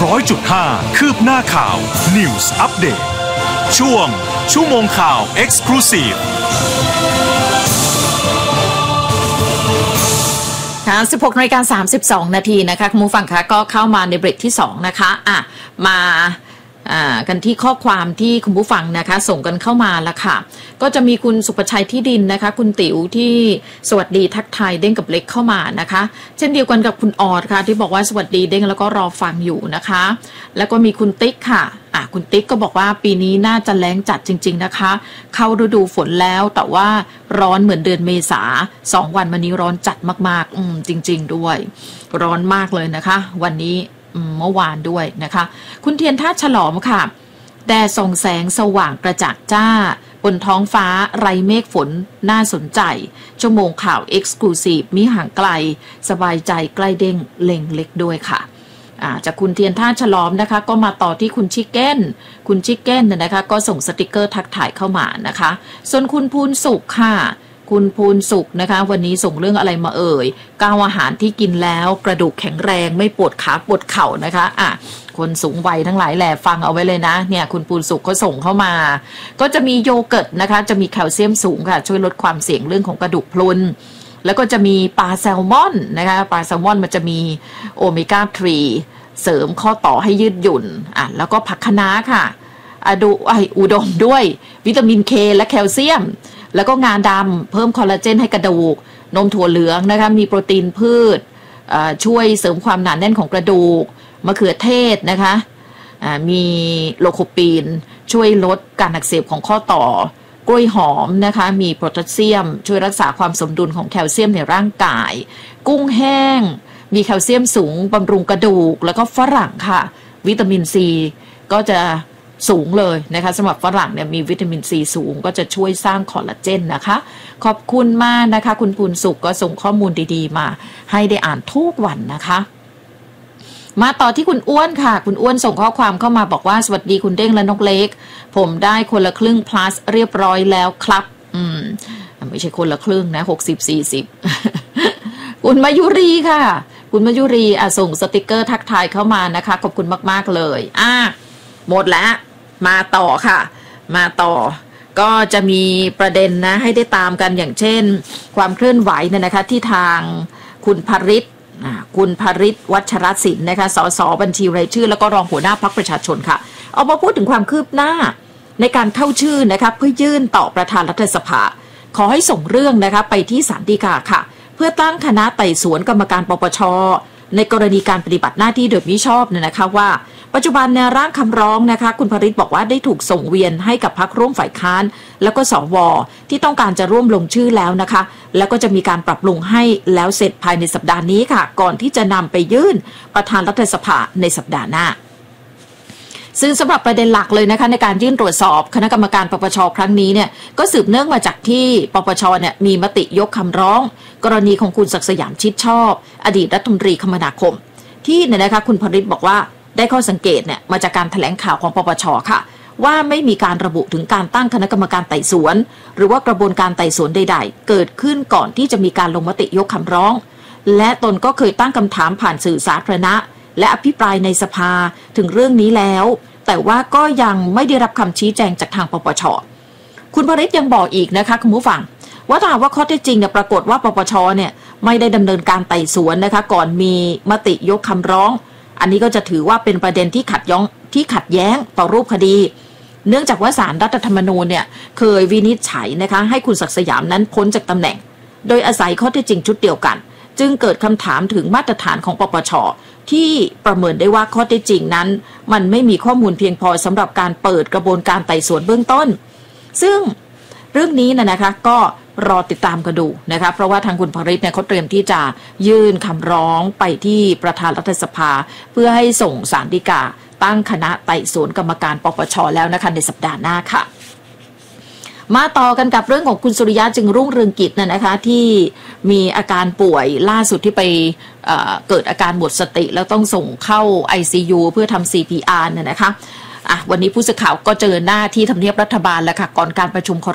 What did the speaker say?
100.5 คืบหน้าข่าว News Update ช่วงชั่วโมงข่าว Exclusive ค่ะ 16:32 นาทีนะคะคุณผู้ฟังคะก็เข้ามาในเบรกที่2นะคะมากันที่ข้อความที่คุณผู้ฟังนะคะส่งกันเข้ามาแล้วค่ะก็จะมีคุณสุประชัยที่ดินนะคะคุณติ๋วที่สวัสดีทักทายเด้งกับเล็กเข้ามานะคะเช่นเดียวกันกับคุณออดค่ะที่บอกว่าสวัสดีเด้งแล้วก็รอฟังอยู่นะคะแล้วก็มีคุณติ๊กค่ะคุณติ๊กก็บอกว่าปีนี้น่าจะแล้งจัดจริงๆนะคะเข้าฤดูฝนแล้วแต่ว่าร้อนเหมือนเดือนเมษา2 วันนี้ร้อนจัดมากๆจริงๆด้วยร้อนมากเลยนะคะวันนี้เมื่อวานด้วยนะคะคุณเทียนท่าฉลอมค่ะแดดส่องแสงสว่างกระจ่างจ้าบนท้องฟ้าไร้เมฆฝนน่าสนใจชั่วโมงข่าว Exclusive มิห่างไกลสบายใจใกล้เด้งเล็งเล็กด้วยค่ะจากคุณเทียนท่าฉลอมนะคะก็มาต่อที่คุณชิคเก้นคุณชิคเก้นนะคะก็ส่งสติกเกอร์ทักทายเข้ามานะคะส่วนคุณภูนสุขค่ะคุณภูนสุขนะคะวันนี้ส่งเรื่องอะไรมา9 อาหารที่กินแล้วกระดูกแข็งแรงไม่ปวดขาปวดเข่านะคะคนสูงวัยทั้งหลายแหละฟังเอาไว้เลยนะเนี่ยคุณภูนสุขเขาส่งเข้ามาก็จะมีโยเกิร์ตนะคะจะมีแคลเซียมสูงค่ะช่วยลดความเสี่ยงเรื่องของกระดูกพรุนแล้วก็จะมีปลาแซลมอนนะคะปลาแซลมอนมันจะมีโอเมก้า 3เสริมข้อต่อให้ยืดหยุ่นแล้วก็ผักคะน้าค่ะอุดมด้วยวิตามินเคและแคลเซียมแล้วก็งาดำเพิ่มคอลลาเจนให้กระดูกนมถั่วเหลืองนะคะมีโปรตีนพืชช่วยเสริมความหนาแน่นของกระดูกมะเขือเทศนะคะมีโลโคปีนช่วยลดการอักเสบของข้อต่อกล้วยหอมนะคะมีโพแทสเซียมช่วยรักษาความสมดุลของแคลเซียมในร่างกายกุ้งแห้งมีแคลเซียมสูงบำรุงกระดูกแล้วก็ฝรั่งค่ะวิตามินซีก็จะสูงเลยนะคะสำหรับฝรั่งเนี่ยมีวิตามินซีสูงก็จะช่วยสร้างคอลลาเจนนะคะขอบคุณมากนะคะคุณภูนสุขก็ส่งข้อมูลดีๆมาให้ได้อ่านทุกวันนะคะมาต่อที่คุณอ้วนค่ะคุณอ้วนส่งข้อความเข้ามาบอกว่าสวัสดีคุณเด้งและนกเล็กผมได้คนละครึ่ง plus เรียบร้อยแล้วครับไม่ใช่คนละครึ่งนะ60-40คุณมายุรีค่ะคุณมายุรีส่งสติกเกอร์ทักทายเข้ามานะคะขอบคุณมากๆเลยหมดแล้วมาต่อค่ะมาต่อก็จะมีประเด็นนะให้ได้ตามกันอย่างเช่นความเคลื่อนไหวเนี่ยนะคะที่ทางคุณภริษวัชรศิลป์นะคะสสบัญชีรายชื่อแล้วก็รองหัวหน้าพรรคประชาชนค่ะเอามาพูดถึงความคืบหน้าในการเข้าชื่อนะคะเพื่อยื่นต่อประธานรัฐสภาขอให้ส่งเรื่องนะคะไปที่ศาลฎีกาค่ะเพื่อตั้งคณะไต่สวนกรรมการปปชในกรณีการปฏิบัติหน้าที่โดยมิชอบเนี่ยนะคะว่าปัจจุบันในร่างคำร้องนะคะคุณภริษบอกว่าได้ถูกส่งเวียนให้กับพรรคร่วมฝ่ายค้านแล้วก็สวที่ต้องการจะร่วมลงชื่อแล้วนะคะแล้วก็จะมีการปรับปรุงให้แล้วเสร็จภายในสัปดาห์นี้ค่ะก่อนที่จะนำไปยื่นประธานรัฐสภาในสัปดาห์หน้าซึ่งสำหรับประเด็นหลักเลยนะคะในการยื่นตรวจสอบคณะกรรมการปปชครั้งนี้เนี่ยก็สืบเนื่องมาจากที่ปปชเนี่ยมีมติยกคำร้องกรณีของคุณศักดิ์สยามชิดชอบอดีตรัฐมนตรีคมนาคมที่เนี่ยนะคะคุณภริษบอกว่าได้ข้อสังเกตเนี่ยมาจากการแถลงข่าวของปปชค่ะว่าไม่มีการระบุถึงการตั้งคณะกรรมการไต่สวนหรือว่ากระบวนการไต่สวนใดๆเกิดขึ้นก่อนที่จะมีการลงมติยกคำร้องและตนก็เคยตั้งคำถามผ่านสื่อสาธารณะและอภิปรายในสภาถึงเรื่องนี้แล้วแต่ว่าก็ยังไม่ได้รับคำชี้แจงจากทางปปชคุณภริษยังบอกอีกนะคะคุณผู้ฟังว่าถ้าว่าข้อเท็จจริงเนี่ยปรากฏว่าปปชเนี่ยไม่ได้ดำเนินการไต่สวนนะคะก่อนมีมติยกคำร้องอันนี้ก็จะถือว่าเป็นประเด็นที่ขัดแย้งต่อรูปคดีเนื่องจากว่าศาลรัฐธรรมนูญเนี่ยเคยวินิจฉัยนะคะให้คุณศักดิ์สยามนั้นพ้นจากตำแหน่งโดยอาศัยข้อเท็จจริงชุดเดียวกันจึงเกิดคำถามถึงมาตรฐานของปปชที่ประเมินได้ว่าข้อเท็จจริงนั้นมันไม่มีข้อมูลเพียงพอสำหรับการเปิดกระบวนการไต่สวนเบื้องต้นซึ่งเรื่องนี้นะคะก็รอติดตามกันดูนะคะเพราะว่าทางคุณภริษเนี่ยเขาเตรียมที่จะยื่นคำร้องไปที่ประธานรัฐสภาเพื่อให้ส่งศาลฎีกาตั้งคณะไต่สวนกรรมการปปชแล้วนะคะในสัปดาห์หน้าค่ะมาต่อกันกับเรื่องของคุณสุริยะจึงรุ่งเรืองกิจนะคะที่มีอาการป่วยล่าสุดที่ไปเกิดอาการหมดสติแล้วต้องส่งเข้า ICU เพื่อทำ CPR เนี่ยนะคะวันนี้ผู้สื่อข่าวก็เจอหน้าที่ทำเนียบรัฐบาลแล้วค่ะก่อนการประชุม